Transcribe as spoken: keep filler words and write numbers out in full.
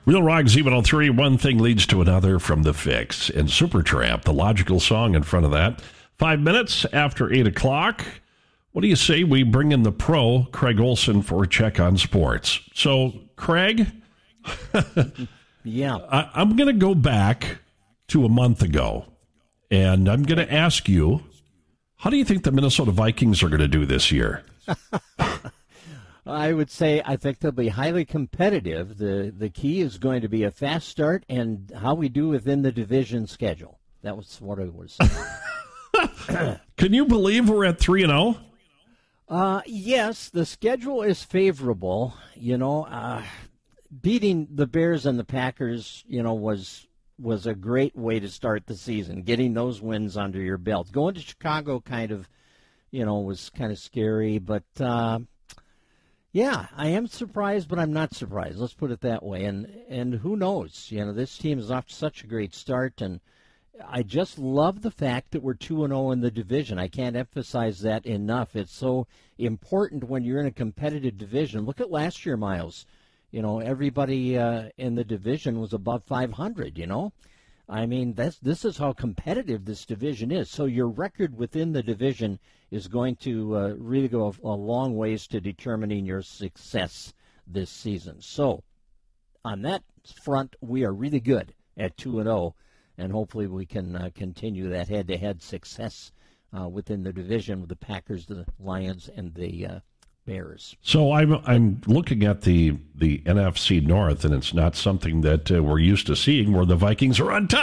Real Rock Z one oh three, one thing leads to another from The Fix. And Supertramp, the logical song in front of that. Five minutes after eight o'clock. What do you say we bring in the pro, Craig Olson, for a check on sports? So, Craig, yeah, I, I'm going to go back to a month ago, and I'm going to ask you, how do you think the Minnesota Vikings are going to do this year? I would say I think they'll be highly competitive. The the key is going to be a fast start and how we do within the division schedule. That was what I was saying. Can you believe we're at three and oh? Uh, yes, the schedule is favorable. You know, uh, beating the Bears and the Packers, you know, was was a great way to start the season, getting those wins under your belt. Going to Chicago kind of, you know, was kind of scary, but uh, yeah, I am surprised, but I'm not surprised. Let's put it that way. And and who knows? You know, this team is off to such a great start, and I just love the fact that we're two and oh in the division. I can't emphasize that enough. It's so important when you're in a competitive division. Look at last year, Miles. You know, everybody uh, in the division was above five hundred, you know. I mean, that's this is how competitive this division is. So your record within the division is going to uh, really go a, a long ways to determining your success this season. So on that front, we are really good at two and oh, and hopefully we can uh, continue that head-to-head success uh, within the division with the Packers, the Lions, and the uh, Bears. So I'm I'm looking at the the N F C North, and it's not something that uh, we're used to seeing, where the Vikings are on top.